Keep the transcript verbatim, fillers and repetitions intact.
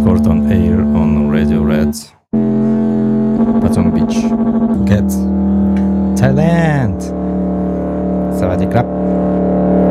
Record on Air on Radio Red Patong Beach Phuket Thailand สวัสดีครับ